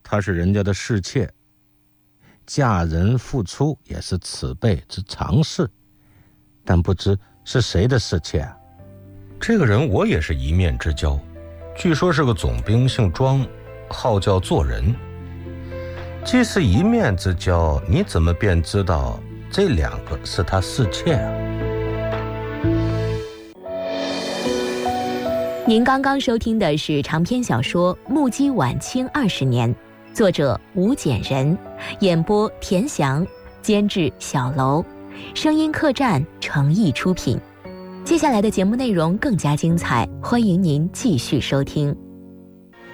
她是人家的侍妾，嫁人付出也是此辈之常事，但不知是谁的侍妾啊？ 这个人我也是一面之交，据说是个总兵，姓庄，号叫做人。既是一面之交，你怎么便知道这两个是他侍妾啊？ 您刚刚收听的是长篇小说《目击晚清20年》，作者吴简人，演播田翔，监制小楼，声音客栈诚意出品。接下来的节目内容更加精彩，欢迎您继续收听。